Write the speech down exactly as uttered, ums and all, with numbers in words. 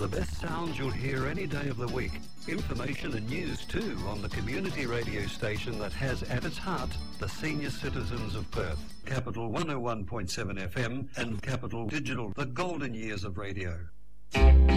The best sounds you'll hear any day of the week. Information and news too on the community radio station that has at its heart the senior citizens of Perth. Capital one oh one point seven F M and Capital Digital, the golden years of radio.